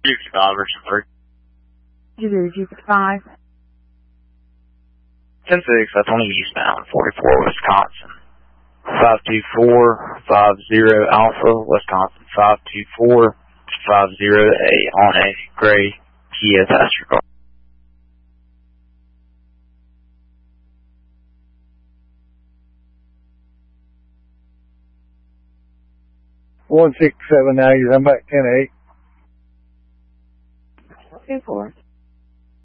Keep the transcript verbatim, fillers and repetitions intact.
fifty-five version three. Zero two fifty-five. ten six, that's on eastbound, forty-four, Wisconsin. five two four five zero Alpha, Wisconsin. five two four five zero A on a gray Kia passenger car. one six seven now, you're back ten eight. Two four.